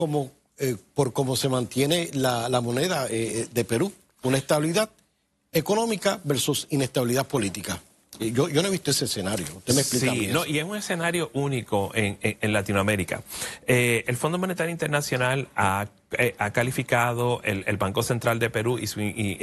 como por cómo se mantiene la moneda de Perú, una estabilidad económica versus inestabilidad política. Yo no he visto ese escenario. Usted me explica. Sí, no, y es un escenario único en Latinoamérica. El Fondo Monetario Internacional ha calificado el Banco Central de Perú y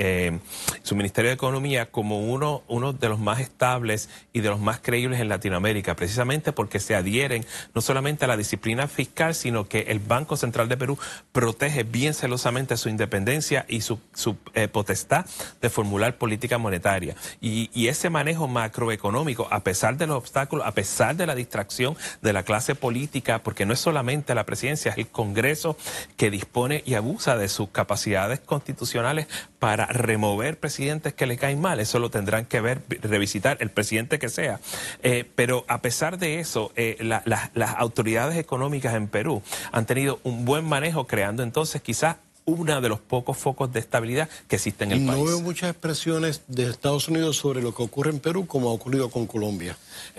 su Ministerio de Economía como uno de los más estables y de los más creíbles en Latinoamérica, precisamente porque se adhieren no solamente a la disciplina fiscal, sino que el Banco Central de Perú protege bien celosamente su independencia y su potestad de formular política monetaria. Y ese manejo macroeconómico, a pesar de los obstáculos, a pesar de la distracción de la clase política, porque no es solamente la presidencia, es el Congreso que dispone y abusa de sus capacidades constitucionales para remover presidentes que le caen mal. Eso lo tendrán que revisitar el presidente que sea. Pero a pesar de eso, las autoridades económicas en Perú han tenido un buen manejo, creando entonces quizás uno de los pocos focos de estabilidad que existen en el país. No veo muchas expresiones de Estados Unidos sobre lo que ocurre en Perú como ha ocurrido con Colombia.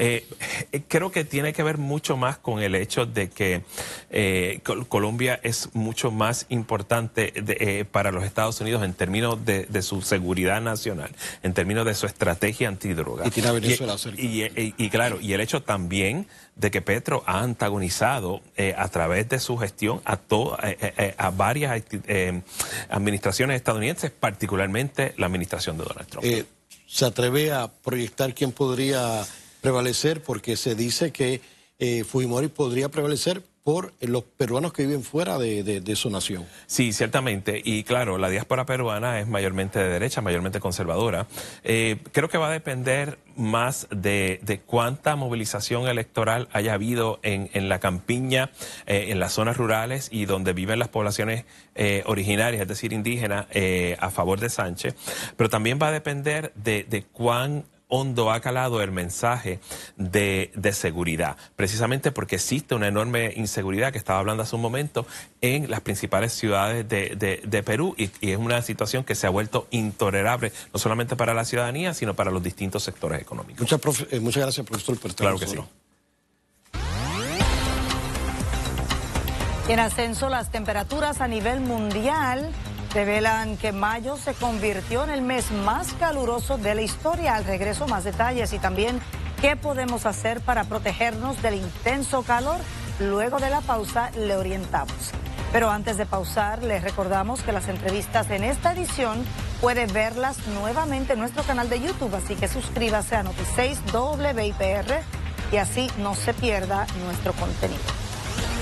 Creo que tiene que ver mucho más con el hecho de que Colombia es mucho más importante para los Estados Unidos en términos de su seguridad nacional, en términos de su estrategia antidroga. Y tiene a Venezuela cerca. Y claro, y el hecho también de que Petro ha antagonizado a través de su gestión a varias administraciones estadounidenses, particularmente la administración de Donald Trump. ¿Se atreve a proyectar quién podría prevalecer? Porque se dice que Fujimori podría prevalecer por los peruanos que viven fuera de su nación. Sí, ciertamente. Y claro, la diáspora peruana es mayormente de derecha, mayormente conservadora. Creo que va a depender más de cuánta movilización electoral haya habido en la campiña, en las zonas rurales y donde viven las poblaciones originarias, es decir, indígenas, a favor de Sánchez. Pero también va a depender de cuán hondo ha calado el mensaje de seguridad, precisamente porque existe una enorme inseguridad que estaba hablando hace un momento en las principales ciudades de Perú y es una situación que se ha vuelto intolerable no solamente para la ciudadanía, sino para los distintos sectores económicos. Muchas gracias, profesor, por estar Claro que sí. En ascenso las temperaturas a nivel mundial revelan que mayo se convirtió en el mes más caluroso de la historia. Al regreso, más detalles y también qué podemos hacer para protegernos del intenso calor. Luego de la pausa le orientamos. Pero antes de pausar, les recordamos que las entrevistas en esta edición puede verlas nuevamente en nuestro canal de YouTube, así que suscríbase a Noti6 WIPR y así no se pierda nuestro contenido.